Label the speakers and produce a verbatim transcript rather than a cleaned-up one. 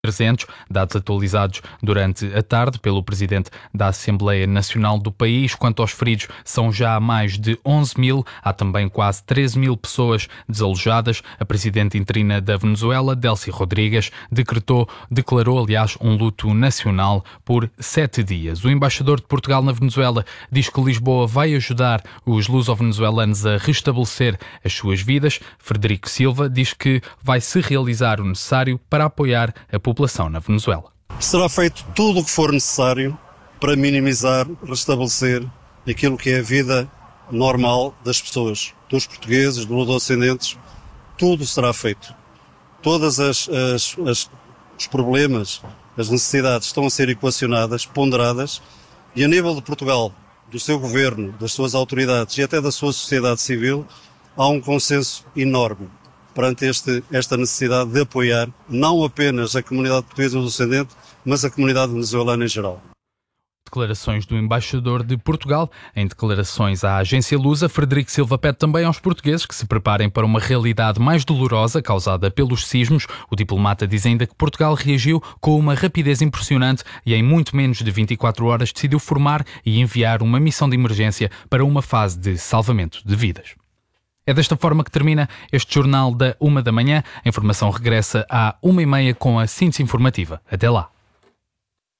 Speaker 1: trezentos, dados atualizados durante a tarde pelo Presidente da Assembleia Nacional do país. Quanto aos feridos, são já mais de onze mil. Há também quase treze mil pessoas desalojadas. A Presidente interina da Venezuela, Delcy Rodrigues, decretou, declarou, aliás, um luto nacional por sete dias. O embaixador de Portugal na Venezuela diz que Lisboa vai ajudar os luso-venezuelanos a restabelecer as suas vidas. Frederico Silva diz que vai se realizar o necessário para apoiar a população na Venezuela.
Speaker 2: Será feito tudo o que for necessário para minimizar, restabelecer aquilo que é a vida normal das pessoas, dos portugueses, dos luso-descendentes. Tudo será feito. Todas as, as, as os problemas, as necessidades estão a ser equacionadas, ponderadas, e a nível de Portugal, do seu governo, das suas autoridades e até da sua sociedade civil, há um consenso enorme perante este, esta necessidade de apoiar não apenas a comunidade portuguesa e descendente, mas a comunidade venezuelana em geral.
Speaker 1: Declarações do embaixador de Portugal. Em declarações à agência Lusa, Frederico Silva pede também aos portugueses que se preparem para uma realidade mais dolorosa causada pelos sismos. O diplomata diz ainda que Portugal reagiu com uma rapidez impressionante e em muito menos de vinte e quatro horas decidiu formar e enviar uma missão de emergência para uma fase de salvamento de vidas. É desta forma que termina este jornal da uma da manhã. A informação regressa à uma e meia com a síntese informativa. Até lá.